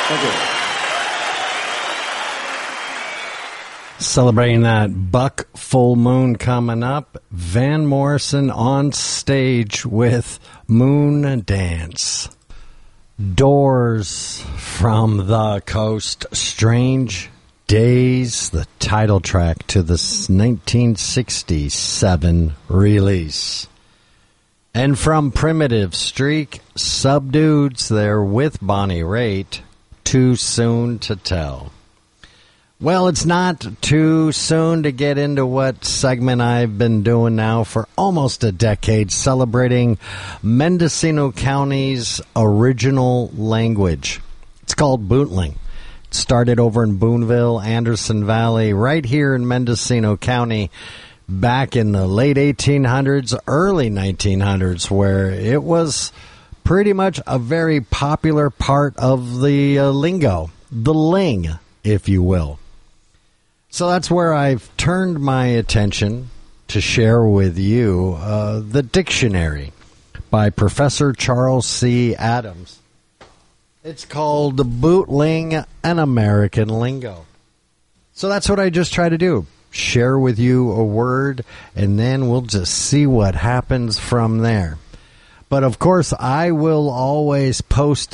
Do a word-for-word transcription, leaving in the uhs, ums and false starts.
Thank you. Celebrating that Buck full moon coming up, Van Morrison on stage with Moon Dance. Doors from the Coast, Strange Days, the title track to this nineteen sixty-seven release. And from Primitive Streak, Subdudes, they're with Bonnie Raitt, Too Soon to Tell. Well, it's not too soon to get into what segment I've been doing now for almost a decade, celebrating Mendocino County's original language. It's called Boontling. It started over in Boonville, Anderson Valley, right here in Mendocino County, back in the late eighteen hundreds, early nineteen hundreds, where it was pretty much a very popular part of the uh, lingo, the ling, if you will. So that's where I've turned my attention to share with you uh, the dictionary by Professor Charles C. Adams. It's called The Bootling and American Lingo. So that's what I just try to do. Share with you a word, and then we'll just see what happens from there. But of course, I will always post